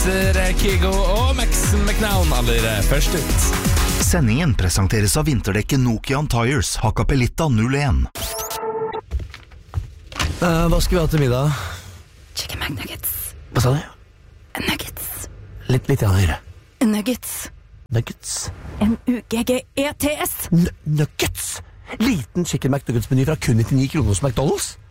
Peter Kygo og Max McNown aller først ut. Sendingen presenteres av vinterdekket Nokian Tires Hakkapelitta 01. Hva skal vi ha til middag? Chicken McNuggets. Hva sa du? Nuggets. Litt høyere. Nuggets. Nuggets. N-U-G-G-E-T-S. Nuggets! Liten Chicken McNuggets-meny fra kun 99 kroner hos McDonald's.